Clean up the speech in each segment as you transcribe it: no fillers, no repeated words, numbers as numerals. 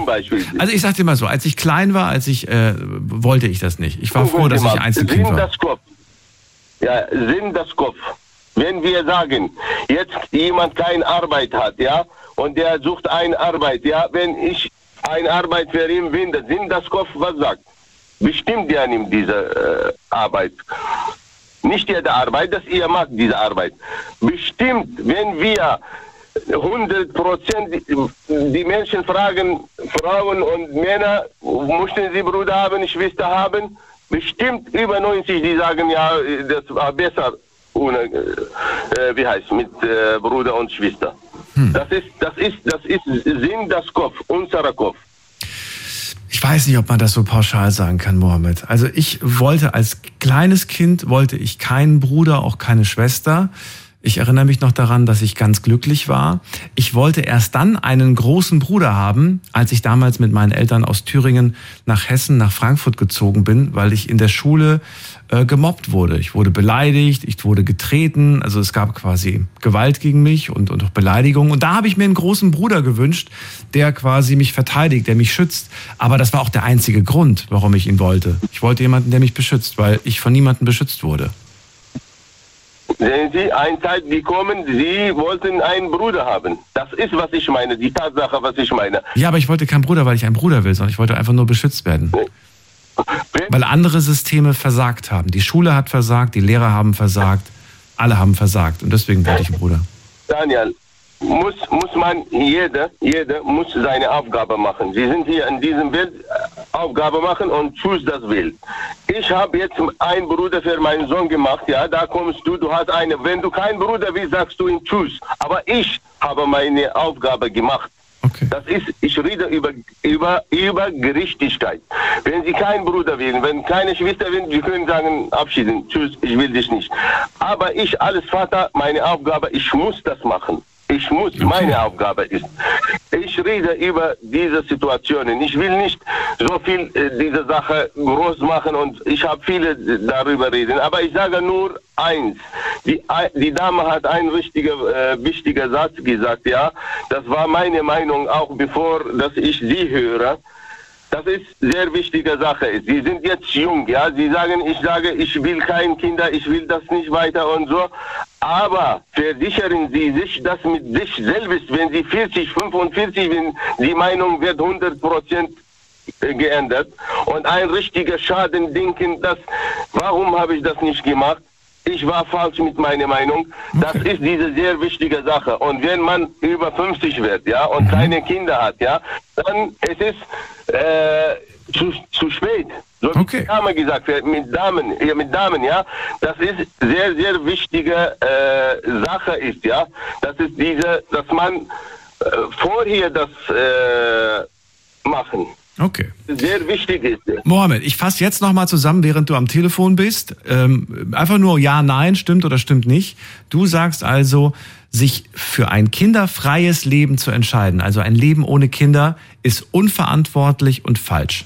Beispiel. Also ich sag dir mal so, als ich klein war, wollte ich das nicht. Ich war froh, dass ich Einzelkind war. Sinn das Kopf. Wenn wir sagen, jetzt jemand keine Arbeit hat, ja, und der sucht eine Arbeit, ja, wenn ich eine Arbeit für ihn finde, Sinn das Kopf, was sagt? Bestimmt der nimmt diese Arbeit. Nicht jede Arbeit, dass ihr mag diese Arbeit. Bestimmt, wenn wir 100% die Menschen fragen, Frauen und Männer, möchten sie Bruder haben, Schwester haben? Bestimmt über 90, die sagen, ja, das war besser ohne, mit Bruder und Schwester. Das ist Sinn das Kopf, unserer Kopf. Ich weiß nicht, ob man das so pauschal sagen kann, Mohammed. Also als kleines Kind wollte ich keinen Bruder, auch keine Schwester. Ich erinnere mich noch daran, dass ich ganz glücklich war. Ich wollte erst dann einen großen Bruder haben, als ich damals mit meinen Eltern aus Thüringen nach Hessen, nach Frankfurt gezogen bin, weil ich in der Schule gemobbt wurde. Ich wurde beleidigt, ich wurde getreten, also es gab quasi Gewalt gegen mich und auch Beleidigungen. Und da habe ich mir einen großen Bruder gewünscht, der quasi mich verteidigt, der mich schützt. Aber das war auch der einzige Grund, warum ich ihn wollte. Ich wollte jemanden, der mich beschützt, weil ich von niemandem beschützt wurde. Sehen Sie, eine Zeit gekommen, Sie wollten einen Bruder haben. Das ist, was ich meine, die Tatsache, was ich meine. Ja, aber ich wollte keinen Bruder, weil ich einen Bruder will, sondern ich wollte einfach nur beschützt werden. Weil andere Systeme versagt haben. Die Schule hat versagt, die Lehrer haben versagt, alle haben versagt. Und deswegen wollte ich einen Bruder. Daniel, muss man, jeder muss seine Aufgabe machen. Sie sind hier in diesem Welt, Aufgabe machen und choose das Will. Ich habe jetzt einen Bruder für meinen Sohn gemacht, ja, da kommst du hast eine. Wenn du keinen Bruder willst, sagst du ihn choose. Aber ich habe meine Aufgabe gemacht. Okay. Ich rede über Gerechtigkeit. Wenn Sie keinen Bruder wählen, wenn keine Schwester wählen, Sie können sagen, abschieden, tschüss, ich will dich nicht. Aber ich als Vater, meine Aufgabe, ich muss das machen. Ich muss, meine Aufgabe ist. Ich rede über diese Situationen. Ich will nicht so viel diese Sache groß machen und ich habe viele darüber reden. Aber ich sage nur eins. Die Dame hat einen wichtigen Satz gesagt, ja. Das war meine Meinung auch bevor, dass ich sie höre. Das ist sehr wichtige Sache. Sie sind jetzt jung, ja. Sie sagen, ich will keine Kinder, ich will das nicht weiter und so. Aber versichern Sie sich das mit sich selbst, wenn Sie 40, 45, wenn die Meinung wird 100% geändert und ein richtiger Schaden denken, warum habe ich das nicht gemacht? Ich war falsch mit meiner Meinung. Das ist diese sehr wichtige Sache. Und wenn man über 50 wird, ja, und keine Kinder hat, ja, dann es ist zu spät. So wie die Dame gesagt hat, mit Damen, ja, das ist sehr, sehr wichtige Sache ist, ja. Das ist dass man vorher das machen. Okay. Sehr wichtig ist es. Mohammed, ich fasse jetzt nochmal zusammen, während du am Telefon bist. Einfach nur ja, nein, stimmt oder stimmt nicht. Du sagst also, sich für ein kinderfreies Leben zu entscheiden, also ein Leben ohne Kinder, ist unverantwortlich und falsch.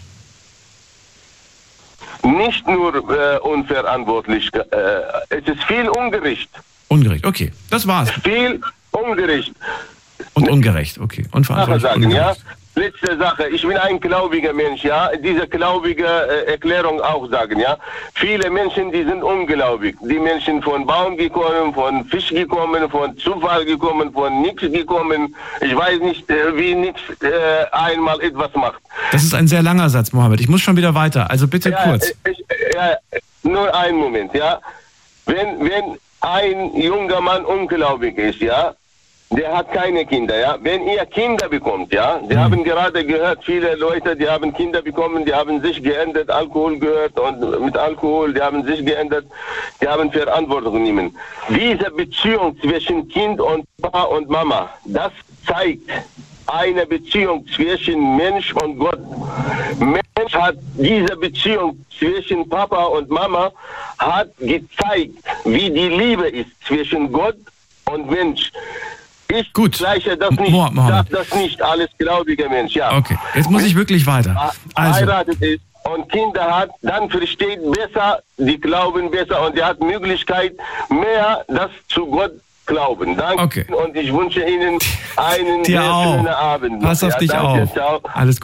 Nicht nur unverantwortlich, es ist viel ungerecht. Ungerecht, okay, das war's. Viel ungerecht. Und ungerecht, okay. Unverantwortlich, sagen, ungerecht. Ja? Letzte Sache, ich bin ein gläubiger Mensch, ja, diese gläubige Erklärung auch sagen, ja. Viele Menschen, die sind ungläubig. Die Menschen von Baum gekommen, von Fisch gekommen, von Zufall gekommen, von nichts gekommen. Ich weiß nicht, wie nichts einmal etwas macht. Das ist ein sehr langer Satz, Mohammed. Ich muss schon wieder weiter, also bitte kurz. Nur einen Moment, ja. Wenn ein junger Mann ungläubig ist, ja, der hat keine Kinder, ja. Wenn ihr Kinder bekommt, ja, die haben gerade gehört, viele Leute, die haben Kinder bekommen, die haben sich geändert, Alkohol gehört und mit Alkohol, die haben sich geändert, die haben Verantwortung nehmen. Diese Beziehung zwischen Kind und Papa und Mama, das zeigt eine Beziehung zwischen Mensch und Gott. Mensch hat diese Beziehung zwischen Papa und Mama hat gezeigt, wie die Liebe ist zwischen Gott und Mensch. Ich gleiche das nicht, das nicht alles gläubige Mensch, ja. Okay, jetzt muss ich wirklich weiter. Also. Verheiratet ist und Kinder hat, dann versteht besser, die glauben besser und die hat Möglichkeit mehr, das zu Gott glauben. Danke und ich wünsche Ihnen einen sehr schönen Abend. Pass auf dich auf. Ciao. Alles